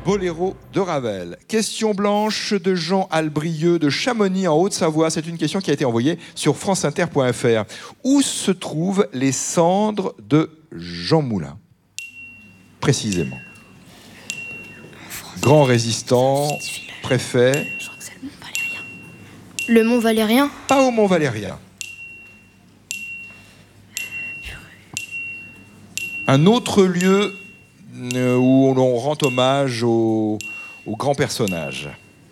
Boléro de Ravel. Question blanche de Jean Albrieux de Chamonix en Haute-Savoie. C'est une question qui a été envoyée sur franceinter.fr. Où se trouvent les cendres de Jean Moulin? Précisément. Grand résistant, préfet. Je crois que c'est le Mont Valérien. Le Mont Valérien? Pas au Mont Valérien. Un autre lieu où l'on rend hommage aux grands personnages.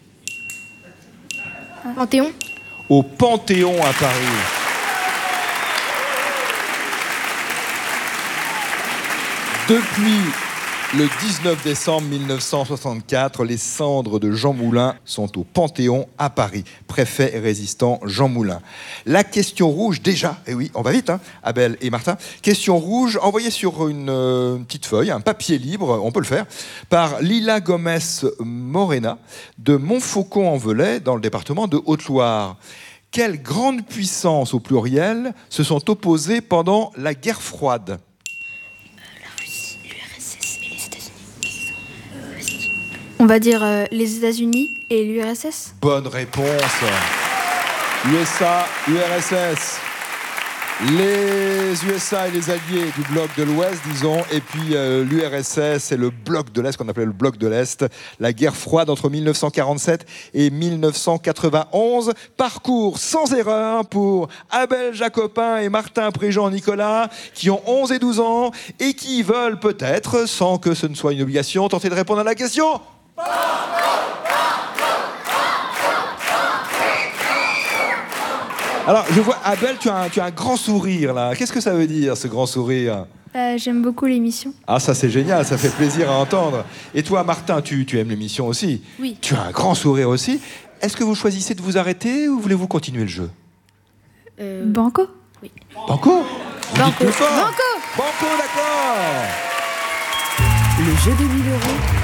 Panthéon? Au Panthéon à Paris. Depuis le 19 décembre 1964, les cendres de Jean Moulin sont au Panthéon à Paris. Préfet et résistant Jean Moulin. La question rouge, déjà, et oui, on va vite, hein, Abel et Martin. Question rouge, envoyée sur une petite feuille, un papier libre, on peut le faire, par Lila Gomez Morena de Montfaucon-en-Velay, dans le département de Haute-Loire. Quelles grandes puissances, au pluriel, se sont opposées pendant la guerre froide? On va dire les États-Unis et l'URSS. Bonne réponse. USA, URSS. Les USA et les alliés du bloc de l'Ouest, disons, et puis l'URSS et le bloc de l'Est, qu'on appelait le bloc de l'Est. La guerre froide entre 1947 et 1991. Parcours sans erreur pour Abel Jacopin et Martin Préjean-Nicolas, qui ont 11 et 12 ans et qui veulent peut-être, sans que ce ne soit une obligation, tenter de répondre à la question. Alors, je vois, Abel, tu as un grand sourire, là. Qu'est-ce que ça veut dire, ce grand sourire? J'aime beaucoup l'émission. Ah, ça, c'est génial, ça fait plaisir à entendre. Et toi, Martin, tu aimes l'émission aussi? Oui. Tu as un grand sourire aussi. Est-ce que vous choisissez de vous arrêter ou voulez-vous continuer le jeu? Banco? Oui. Banco? Vous dites plus fort. Banco! Banco, d'accord. Le jeu des 1000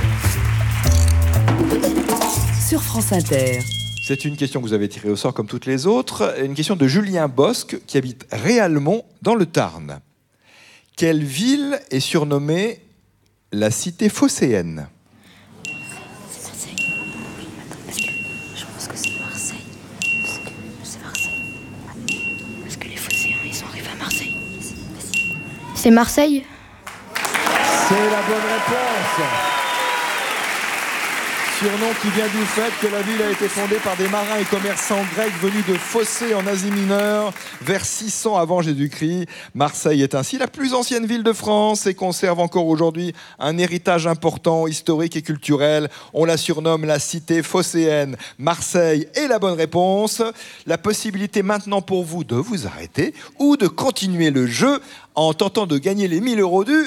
euros sur France Inter. C'est une question que vous avez tirée au sort comme toutes les autres. Une question de Julien Bosque qui habite Réalmont dans le Tarn. Quelle ville est surnommée la cité phocéenne? C'est Marseille. Parce que je pense que c'est Marseille. C'est Marseille. Parce que les phocéens, ils sont arrivés à Marseille. C'est Marseille? C'est la bonne réponse. Surnom qui vient du fait que la ville a été fondée par des marins et commerçants grecs venus de Phocée en Asie mineure vers 600 avant Jésus-Christ. Marseille est ainsi la plus ancienne ville de France et conserve encore aujourd'hui un héritage important, historique et culturel. On la surnomme la cité phocéenne. Marseille est la bonne réponse. La possibilité maintenant pour vous de vous arrêter ou de continuer le jeu en tentant de gagner les 1000 euros du...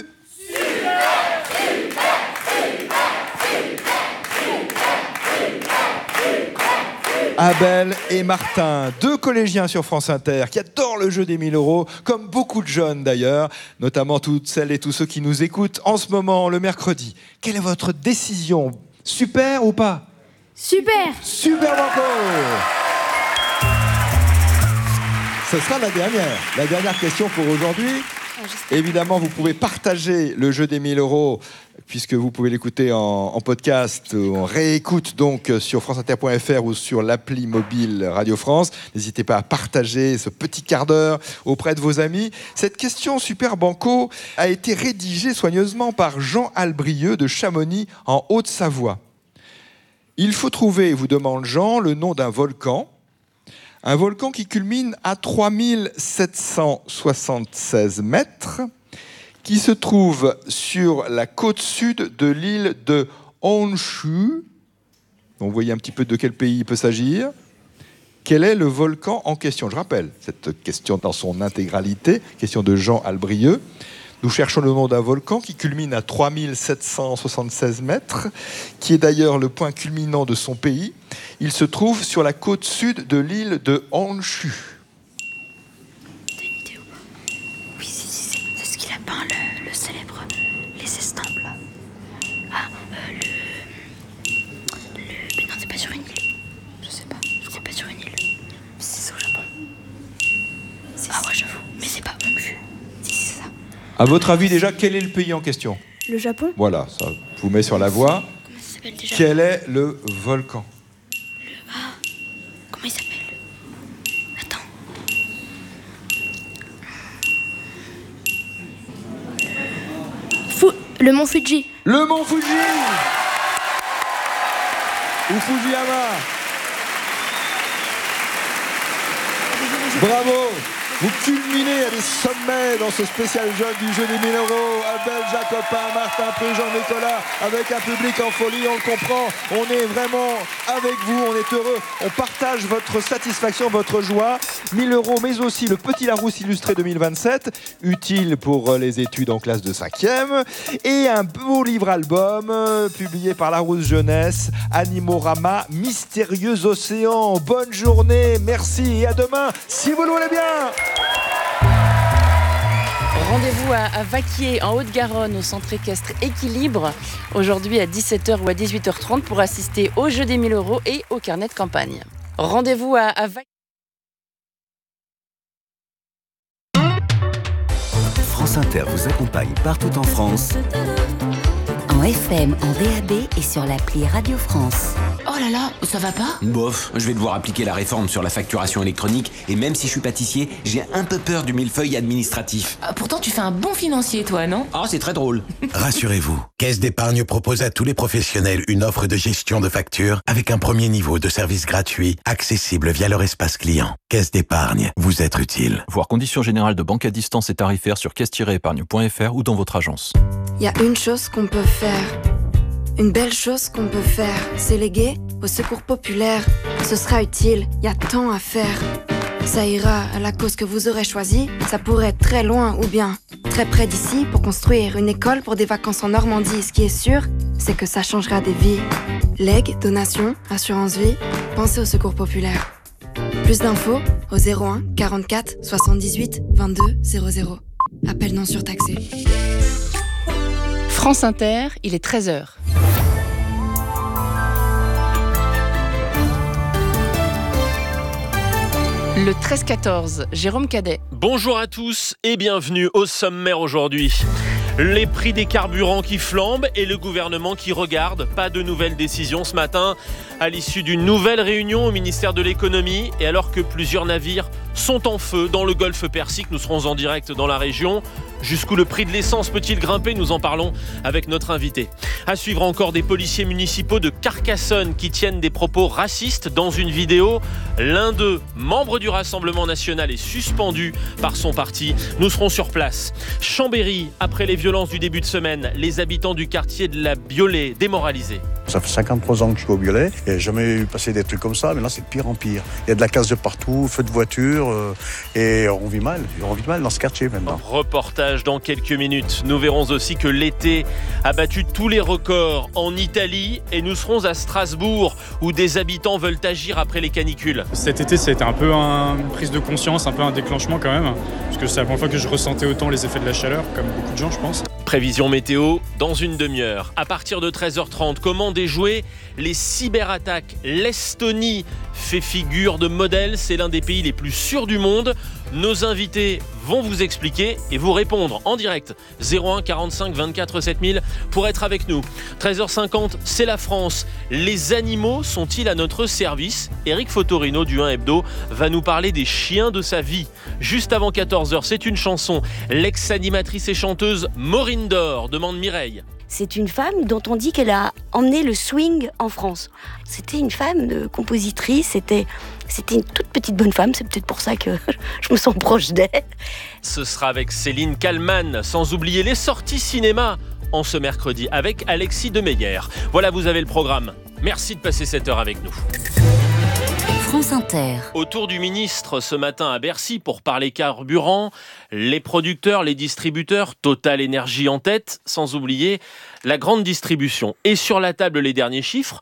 Abel et Martin, deux collégiens sur France Inter qui adorent le jeu des 1000 euros, comme beaucoup de jeunes d'ailleurs, notamment toutes celles et tous ceux qui nous écoutent en ce moment, le mercredi. Quelle est votre décision? Super ou pas? Super! Super Banco! Ce sera la dernière question pour aujourd'hui. Évidemment, vous pouvez partager le jeu des 1000 euros puisque vous pouvez l'écouter en podcast, en réécoute donc sur franceinter.fr ou sur l'appli mobile Radio France. N'hésitez pas à partager ce petit quart d'heure auprès de vos amis. Cette question Super Banco a été rédigée soigneusement par Jean Albrieux de Chamonix en Haute-Savoie. Il faut trouver, vous demande Jean, le nom d'un volcan. Un volcan qui culmine à 3776 mètres, qui se trouve sur la côte sud de l'île de Honshu. Vous voyez un petit peu de quel pays il peut s'agir. Quel est le volcan en question? Je rappelle cette question dans son intégralité, question de Jean Albrieux. Nous cherchons le nom d'un volcan qui culmine à 3776 mètres, qui est d'ailleurs le point culminant de son pays. Il se trouve sur la côte sud de l'île de Honshu. T'as une idée ou pas? Oui, c'est ce qu'il a peint, le célèbre Les Estampes, là. Ah, mais non, c'est pas sur une île. Je sais pas, c'est pas sur une île. C'est au Japon. Ah ouais, j'avoue, mais c'est pas Honshu. Si, c'est ça. À votre avis, déjà, quel est le pays en question? Le Japon? Voilà, ça vous met sur la voie. s'appelle déjà? Quel est le volcan? Comment il s'appelle? Attends. Le mont Fuji. Le mont Fuji ou Fujiyama. Bravo. Vous culminez à des sommets dans ce spécial jeune du jeu des 1000 €. Abel, Jacopin, Martin, Prigent, Nicolas, avec un public en folie, on le comprend. On est vraiment avec vous, on est heureux. On partage votre satisfaction, votre joie. 1000 €, mais aussi le Petit Larousse illustré 2027, utile pour les études en classe de 5e. Et un beau livre-album publié par Larousse Jeunesse, Animorama, Mystérieux Océan. Bonne journée, merci et à demain, si vous le voulez bien. Rendez-vous à Vaquier, en Haute-Garonne, au centre équestre Équilibre, aujourd'hui à 17h ou à 18h30 pour assister au jeu des 1000 € et au carnet de campagne. Rendez-vous à Vaquier. France Inter vous accompagne partout en France. En FM, en DAB et sur l'appli Radio France. Oh là là, ça va pas? Bof, je vais devoir appliquer la réforme sur la facturation électronique et même si je suis pâtissier, j'ai un peu peur du millefeuille administratif. Pourtant, tu fais un bon financier, toi, non? Ah, c'est très drôle. Rassurez-vous, Caisse d'Épargne propose à tous les professionnels une offre de gestion de factures avec un premier niveau de service gratuit, accessible via leur espace client. Caisse d'Épargne, vous être utile. Voir conditions générales de banque à distance et tarifaires sur caisse-épargne.fr ou dans votre agence. Il y a une chose qu'on peut faire. Une belle chose qu'on peut faire, c'est léguer au secours populaire. Ce sera utile, il y a tant à faire. Ça ira à la cause que vous aurez choisie. Ça pourrait être très loin ou bien très près d'ici pour construire une école pour des vacances en Normandie. Ce qui est sûr, c'est que ça changera des vies. Legs, donations, assurance vie, pensez au secours populaire. Plus d'infos au 01 44 78 22 00. Appel non surtaxé. France Inter, il est 13h. Le 13-14, Jérôme Cadet. Bonjour à tous et bienvenue au sommaire aujourd'hui. Les prix des carburants qui flambent et le gouvernement qui regarde. Pas de nouvelles décisions ce matin à l'issue d'une nouvelle réunion au ministère de l'économie. Et alors que plusieurs navires sont en feu dans le golfe Persique, nous serons en direct dans la région. Jusqu'où le prix de l'essence peut-il grimper? Nous en parlons avec notre invité. À suivre encore des policiers municipaux de Carcassonne qui tiennent des propos racistes dans une vidéo. L'un d'eux, membre du Rassemblement national, est suspendu par son parti. Nous serons sur place. Chambéry, après les violences du début de semaine, les habitants du quartier de la Biolay démoralisés. Ça fait 53 ans que je suis au Biolay et j'ai jamais eu passé des trucs comme ça, mais là c'est de pire en pire. Il y a de la casse de partout, feu de voiture et on vit mal dans ce quartier maintenant. Reportage dans quelques minutes. Nous verrons aussi que l'été a battu tous les records en Italie et nous serons à Strasbourg où des habitants veulent agir après les canicules. Cet été ça a été un peu une prise de conscience, un peu un déclenchement quand même, parce que c'est la première fois que je ressentais autant les effets de la chaleur, comme beaucoup de gens je pense. Prévision météo dans une demi-heure. À partir de 13h30, comment déjouer les cyberattaques? L'Estonie fait figure de modèle, c'est l'un des pays les plus sûrs du monde. Nos invités vont vous expliquer et vous répondre en direct. 01 45 24 7000 pour être avec nous. 13h50, c'est la France. Les animaux sont-ils à notre service? Éric Fotorino du 1 Hebdo va nous parler des chiens de sa vie. Juste avant 14h, c'est une chanson. L'ex-animatrice et chanteuse Maureen Dor demande Mireille. C'est une femme dont on dit qu'elle a emmené le swing en France. C'était une femme de compositrice, c'était une toute petite bonne femme, c'est peut-être pour ça que je me sens proche d'elle. Ce sera avec Céline Kallmann, sans oublier les sorties cinéma en ce mercredi avec Alexis Demeyer. Voilà, vous avez le programme. Merci de passer cette heure avec nous. France Inter. Autour du ministre ce matin à Bercy pour parler carburant, les producteurs, les distributeurs, Total Énergie en tête, sans oublier la grande distribution. Et sur la table, les derniers chiffres,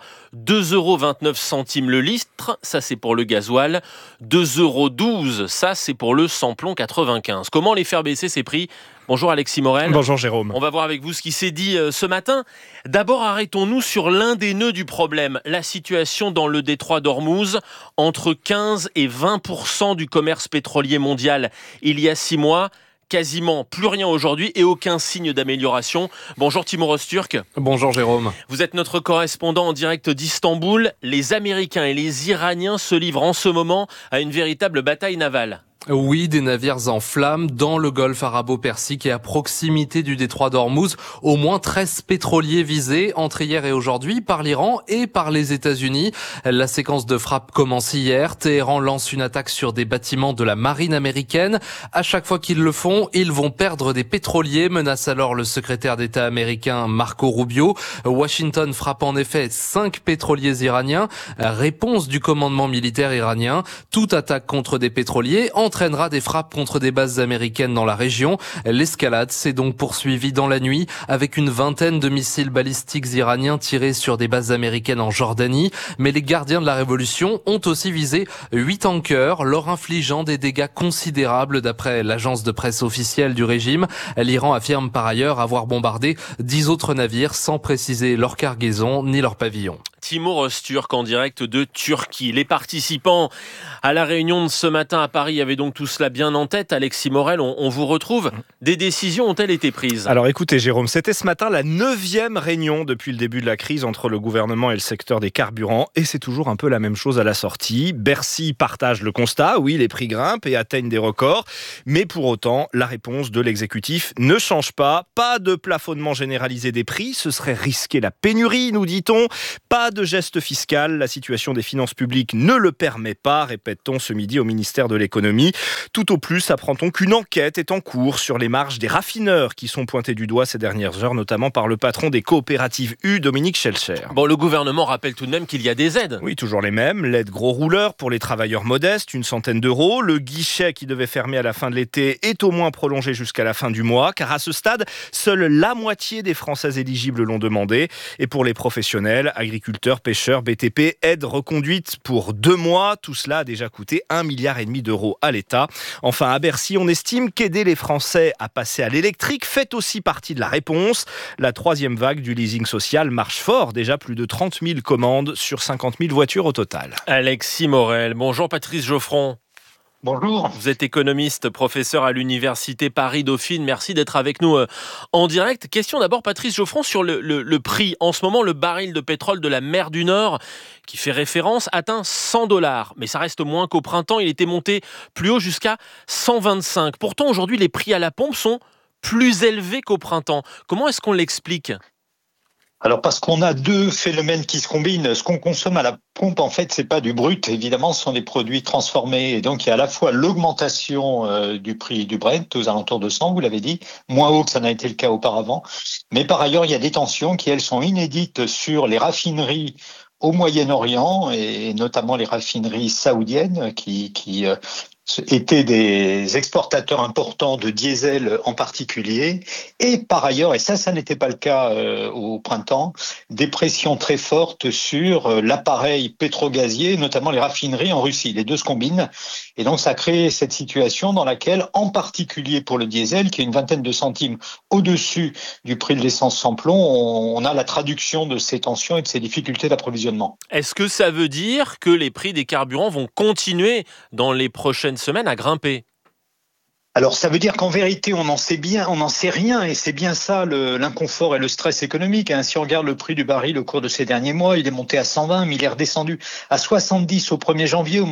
2,29 € le litre, ça c'est pour le gasoil, 2,12 €, ça c'est pour le samplon 95. Comment les faire baisser ces prix ? Bonjour Alexis Morel. Bonjour Jérôme. On va voir avec vous ce qui s'est dit ce matin. D'abord, arrêtons-nous sur l'un des nœuds du problème, la situation dans le détroit d'Ormuz. Entre 15 et 20% du commerce pétrolier mondial il y a 6 mois. quasiment plus rien aujourd'hui et aucun signe d'amélioration. Bonjour Timur Öztürk. Bonjour Jérôme. Vous êtes notre correspondant en direct d'Istanbul. Les Américains et les Iraniens se livrent en ce moment à une véritable bataille navale. Oui, des navires en flammes dans le golfe arabo-persique et à proximité du détroit d'Ormuz. Au moins 13 pétroliers visés entre hier et aujourd'hui par l'Iran et par les États-Unis. La séquence de frappe commence hier. Téhéran lance une attaque sur des bâtiments de la marine américaine. À chaque fois qu'ils le font, ils vont perdre des pétroliers, menace alors le secrétaire d'État américain Marco Rubio. Washington frappe en effet 5 pétroliers iraniens. Réponse du commandement militaire iranien. Toute attaque contre des pétroliers entraînera des frappes contre des bases américaines dans la région. L'escalade s'est donc poursuivie dans la nuit avec une vingtaine de missiles balistiques iraniens tirés sur des bases américaines en Jordanie. Mais les gardiens de la révolution ont aussi visé 8 tankers, leur infligeant des dégâts considérables d'après l'agence de presse officielle du régime. L'Iran affirme par ailleurs avoir bombardé 10 autres navires sans préciser leur cargaison ni leur pavillon. Timur Öztürk en direct de Turquie. Les participants à la réunion de ce matin à Paris avaient donc tout cela bien en tête. Alexis Morel, on vous retrouve. Des décisions ont-elles été prises ? Alors écoutez Jérôme, c'était ce matin la 9e réunion depuis le début de la crise entre le gouvernement et le secteur des carburants. Et c'est toujours un peu la même chose à la sortie. Bercy partage le constat, oui, les prix grimpent et atteignent des records. Mais pour autant, la réponse de l'exécutif ne change pas. Pas de plafonnement généralisé des prix, ce serait risquer la pénurie, nous dit-on. Pas de geste fiscal, la situation des finances publiques ne le permet pas, répète-t-on ce midi au ministère de l'économie. Tout au plus apprend-on qu'une enquête est en cours sur les marges des raffineurs qui sont pointés du doigt ces dernières heures, notamment par le patron des coopératives U, Dominique Schelcher. Bon, le gouvernement rappelle tout de même qu'il y a des aides. Oui, toujours les mêmes. L'aide gros rouleur pour les travailleurs modestes, une centaine d'euros. Le guichet qui devait fermer à la fin de l'été est au moins prolongé jusqu'à la fin du mois, car à ce stade, seule la moitié des Français éligibles l'ont demandé. Et pour les professionnels, agriculteurs, pêcheurs, BTP, aide reconduite pour 2 mois. Tout cela a déjà coûté 1,5 milliard d'euros à l'État. Enfin, à Bercy, on estime qu'aider les Français à passer à l'électrique fait aussi partie de la réponse. La 3e vague du leasing social marche fort. Déjà plus de 30 000 commandes sur 50 000 voitures au total. Alexis Morel. Bonjour Patrice Geoffron. Bonjour. Vous êtes économiste, professeur à l'université Paris-Dauphine. Merci d'être avec nous en direct. Question d'abord, Patrice Geoffron, sur le prix. En ce moment, le baril de pétrole de la mer du Nord, qui fait référence, atteint $100. Mais ça reste moins qu'au printemps. Il était monté plus haut jusqu'à 125. Pourtant, aujourd'hui, les prix à la pompe sont plus élevés qu'au printemps. Comment est-ce qu'on l'explique ? Alors parce qu'on a 2 phénomènes qui se combinent. Ce qu'on consomme à la pompe, en fait, c'est pas du brut. Évidemment, ce sont des produits transformés. Et donc, il y a à la fois l'augmentation du prix du Brent aux alentours de 100, vous l'avez dit, moins haut que ça n'a été le cas auparavant. Mais par ailleurs, il y a des tensions qui, elles, sont inédites sur les raffineries au Moyen-Orient et notamment les raffineries saoudiennes qui étaient des exportateurs importants de diesel en particulier, et par ailleurs, et ça n'était pas le cas au printemps, des pressions très fortes sur l'appareil pétrogazier, notamment les raffineries en Russie. Les deux se combinent, et donc ça crée cette situation dans laquelle, en particulier pour le diesel, qui est une vingtaine de centimes au-dessus du prix de l'essence sans plomb, on a la traduction de ces tensions et de ces difficultés d'approvisionnement. Est-ce que ça veut dire que les prix des carburants vont continuer dans les prochaines semaines à grimper ? Alors ça veut dire qu'en vérité on n'en sait rien, et c'est bien ça l'inconfort et le stress économique. Si on regarde le prix du baril au cours de ces derniers mois, il est monté à 120, mais il est redescendu à 70 au 1er juillet, au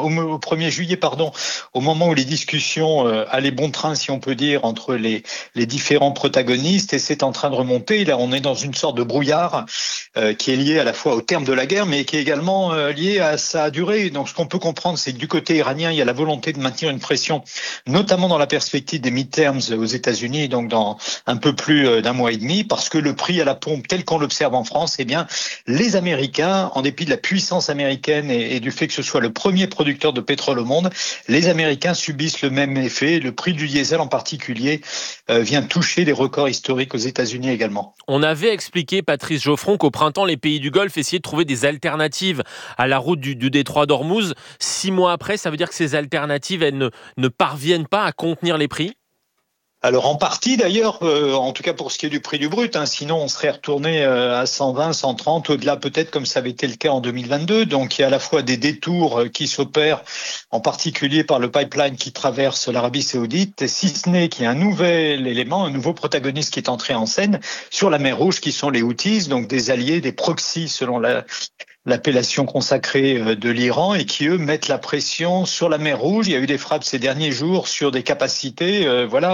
1er juillet, au moment où les discussions allaient bon train, si on peut dire, entre les différents protagonistes, et c'est en train de remonter. Là, on est dans une sorte de brouillard qui est lié à la fois au terme de la guerre, mais qui est également lié à sa durée. Donc ce qu'on peut comprendre, c'est que du côté iranien, il y a la volonté de maintenir une pression, notamment dans la perspective des midterms aux États-Unis, donc dans un peu plus d'un mois et demi, parce que le prix à la pompe, tel qu'on l'observe en France, eh bien, les Américains, en dépit de la puissance américaine et du fait que ce soit le premier producteur de pétrole au monde, les Américains subissent le même effet. Le prix du diesel en particulier vient toucher des records historiques aux États-Unis également. On avait expliqué, Patrice Geoffron, qu'au printemps, les pays du Golfe essayaient de trouver des alternatives à la route du détroit d'Ormuz. 6 mois après, ça veut dire que ces alternatives, elles ne parviennent pas à contenir les prix ? Alors en partie d'ailleurs, en tout cas pour ce qui est du prix du brut, sinon on serait retourné à 120, 130, au-delà peut-être comme ça avait été le cas en 2022. Donc il y a à la fois des détours qui s'opèrent, en particulier par le pipeline qui traverse l'Arabie Saoudite, si ce n'est qu'il y a un nouvel élément, un nouveau protagoniste qui est entré en scène sur la mer Rouge, qui sont les Houthis, donc des alliés, des proxys selon l'appellation consacrée de l'Iran, et qui, eux, mettent la pression sur la mer Rouge. Il y a eu des frappes ces derniers jours sur des capacités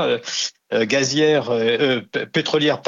pétrolières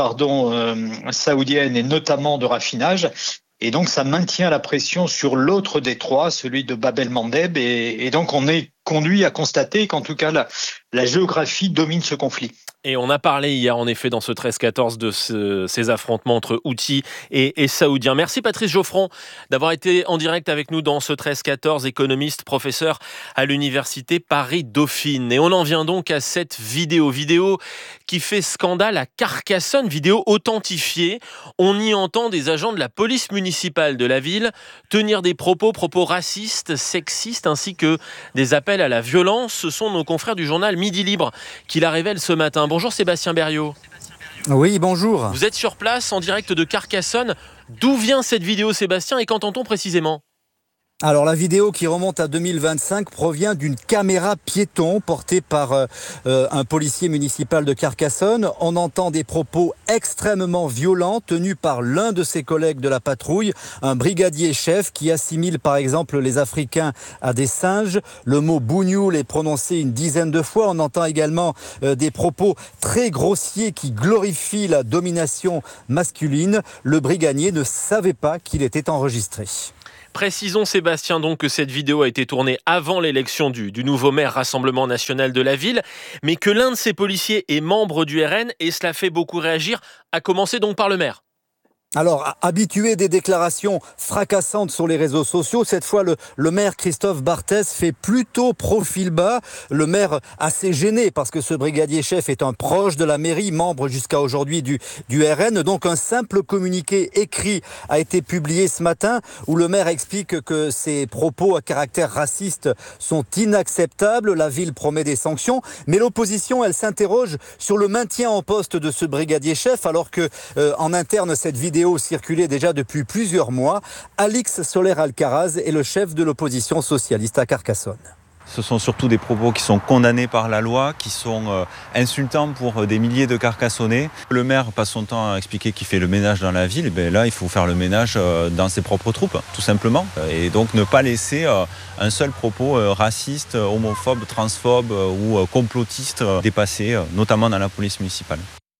saoudiennes, et notamment de raffinage. Et donc, ça maintient la pression sur l'autre détroit, celui de Bab el-Mandeb. Et donc, on est conduit à constater qu'en tout cas, la géographie domine ce conflit. Et on a parlé hier, en effet, dans ce 13-14 de ces affrontements entre Houthis et Saoudiens. Merci Patrice Geoffron d'avoir été en direct avec nous dans ce 13-14, économiste, professeur à l'université Paris-Dauphine. Et on en vient donc à cette vidéo qui fait scandale à Carcassonne, vidéo authentifiée. On y entend des agents de la police municipale de la ville tenir des propos racistes, sexistes, ainsi que des appels à la violence. Ce sont nos confrères du journal Midi Libre qui la révèlent ce matin. Bonjour Sébastien Berriot. Oui, bonjour. Vous êtes sur place en direct de Carcassonne. D'où vient cette vidéo, Sébastien, et qu'entend-on précisément ? Alors la vidéo qui remonte à 2025 provient d'une caméra piéton portée par un policier municipal de Carcassonne. On entend des propos extrêmement violents tenus par l'un de ses collègues de la patrouille, un brigadier chef qui assimile par exemple les Africains à des singes. Le mot bougnoul est prononcé une dizaine de fois. On entend également des propos très grossiers qui glorifient la domination masculine. Le brigadier ne savait pas qu'il était enregistré. Précisons, Sébastien, donc que cette vidéo a été tournée avant l'élection du nouveau maire Rassemblement National de la ville, mais que l'un de ces policiers est membre du RN, et cela fait beaucoup réagir, à commencer donc par le maire. Alors, habitué des déclarations fracassantes sur les réseaux sociaux, cette fois le maire Christophe Barthès fait plutôt profil bas. Le maire assez gêné parce que ce brigadier chef est un proche de la mairie, membre jusqu'à aujourd'hui du RN. Donc un simple communiqué écrit a été publié ce matin où le maire explique que ces propos à caractère raciste sont inacceptables. La ville promet des sanctions, mais l'opposition, elle s'interroge sur le maintien en poste de ce brigadier chef alors que en interne cette vidéo circulait déjà depuis plusieurs mois. Alix Soler-Alcaraz est le chef de l'opposition socialiste à Carcassonne. Ce sont surtout des propos qui sont condamnés par la loi, qui sont insultants pour des milliers de Carcassonnais. Le maire passe son temps à expliquer qu'il fait le ménage dans la ville. Et bien là, il faut faire le ménage dans ses propres troupes, tout simplement. Et donc ne pas laisser un seul propos raciste, homophobe, transphobe ou complotiste dépasser, notamment dans la police municipale.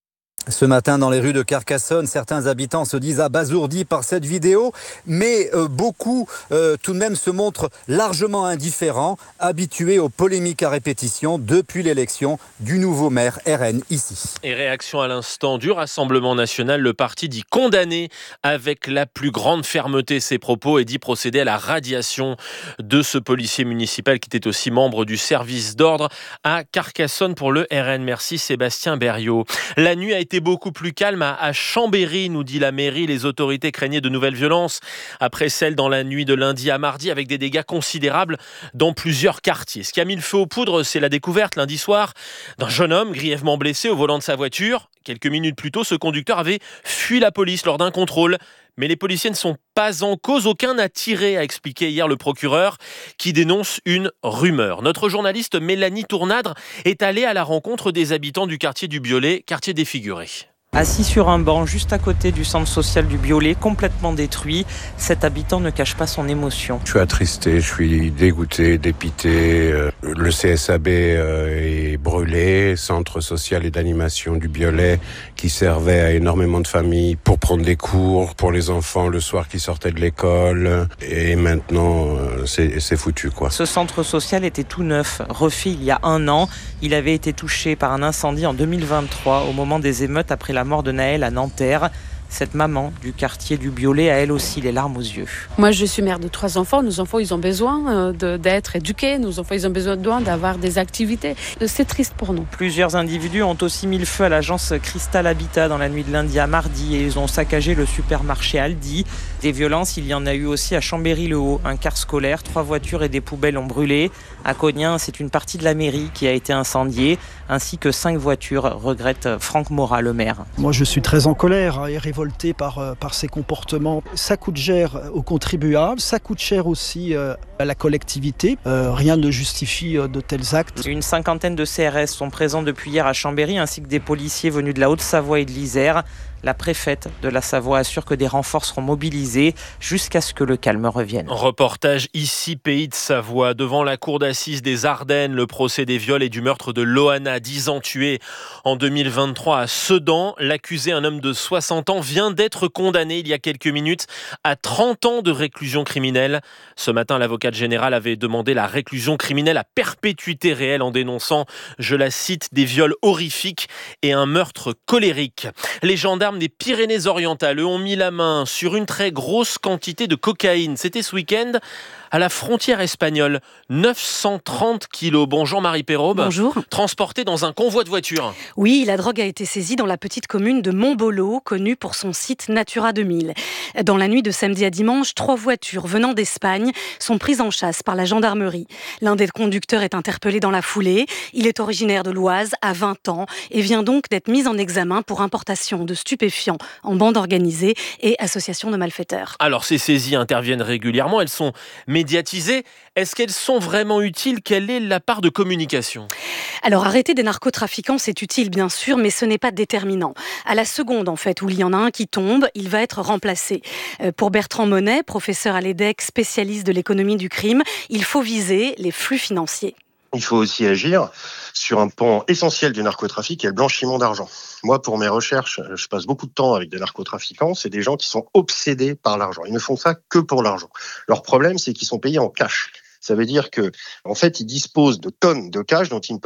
Ce matin, dans les rues de Carcassonne, certains habitants se disent abasourdis par cette vidéo, mais beaucoup tout de même se montrent largement indifférents, habitués aux polémiques à répétition depuis l'élection du nouveau maire RN ici. Et réaction à l'instant du Rassemblement National, le parti dit condamner avec la plus grande fermeté ses propos et dit procéder à la radiation de ce policier municipal qui était aussi membre du service d'ordre à Carcassonne pour le RN. Merci Sébastien Berriot. La nuit a été beaucoup plus calme à Chambéry, nous dit la mairie. Les autorités craignaient de nouvelles violences après celles dans la nuit de lundi à mardi, avec des dégâts considérables dans plusieurs quartiers. Ce qui a mis le feu aux poudres, c'est la découverte lundi soir d'un jeune homme grièvement blessé au volant de sa voiture. Quelques minutes plus tôt, ce conducteur avait fui la police lors d'un contrôle. Mais les policiers ne sont pas en cause. Aucun n'a tiré, a expliqué hier le procureur, qui dénonce une rumeur. Notre journaliste Mélanie Tournadre est allée à la rencontre des habitants du quartier du Biolay, quartier défiguré. Assis sur un banc juste à côté du centre social du Biolay, complètement détruit, cet habitant ne cache pas son émotion. Je suis attristé, je suis dégoûté, dépité. Le CSAB est brûlé, centre social et d'animation du Biolay, qui servait à énormément de familles pour prendre des cours pour les enfants le soir qui sortaient de l'école. Et maintenant, c'est foutu, quoi. Ce centre social était tout neuf, refait il y a 1 an. Il avait été touché par un incendie en 2023, au moment des émeutes après la mort de Naël à Nanterre. Cette maman du quartier du Biolay a elle aussi les larmes aux yeux. Moi, je suis mère de 3 enfants. Nos enfants, ils ont besoin d'être éduqués. Nos enfants, ils ont besoin d'avoir des activités. C'est triste pour nous. Plusieurs individus ont aussi mis le feu à l'agence Crystal Habitat dans la nuit de lundi à mardi et ils ont saccagé le supermarché Aldi. Des violences, il y en a eu aussi à Chambéry-le-Haut. Un car scolaire, 3 voitures et des poubelles ont brûlé. À Cognin, c'est une partie de la mairie qui a été incendiée, ainsi que 5 voitures, regrette Franck Morat, le maire. Moi, je suis très en colère et révolté par ces comportements. Ça coûte cher aux contribuables, ça coûte cher aussi à la collectivité. Rien ne justifie de tels actes. Une cinquantaine de CRS sont présents depuis hier à Chambéry, ainsi que des policiers venus de la Haute-Savoie et de l'Isère. La préfète de la Savoie assure que des renforts seront mobilisés jusqu'à ce que le calme revienne. Reportage ici, Pays de Savoie. Devant la cour d'assises des Ardennes, le procès des viols et du meurtre de Loana, 10 ans tuée en 2023 à Sedan. L'accusé, un homme de 60 ans, vient d'être condamné il y a quelques minutes à 30 ans de réclusion criminelle. Ce matin, l'avocate générale avait demandé la réclusion criminelle à perpétuité réelle en dénonçant, je la cite, des viols horrifiques et un meurtre colérique. Les gendarmes des Pyrénées-Orientales ont mis la main sur une très grosse quantité de cocaïne. C'était ce week-end à la frontière espagnole. 930 kilos. Bonjour Marie Perraube. Bonjour. Transporté dans un convoi de voitures. Oui, la drogue a été saisie dans la petite commune de Montbolo, connue pour son site Natura 2000. Dans la nuit de samedi à dimanche, 3 voitures venant d'Espagne sont prises en chasse par la gendarmerie. L'un des conducteurs est interpellé dans la foulée. Il est originaire de l'Oise, à 20 ans, et vient donc d'être mis en examen pour importation de stupéfiants en bande organisée et association de malfaiteurs. Alors ces saisies interviennent régulièrement, elles sont médiatisées. Est-ce qu'elles sont vraiment utiles ? Quelle est la part de communication ? Alors arrêter des narcotrafiquants, c'est utile bien sûr, mais ce n'est pas déterminant. À la seconde en fait, où il y en a un qui tombe, il va être remplacé. Pour Bertrand Monnet, professeur à l'EDEC, spécialiste de l'économie du crime, il faut viser les flux financiers. Il faut aussi agir sur un pan essentiel du narcotrafic, qui est le blanchiment d'argent. Moi, pour mes recherches, je passe beaucoup de temps avec des narcotrafiquants. C'est des gens qui sont obsédés par l'argent. Ils ne font ça que pour l'argent. Leur problème, c'est qu'ils sont payés en cash. Ça veut dire que, en fait, ils disposent de tonnes de cash dont ils ne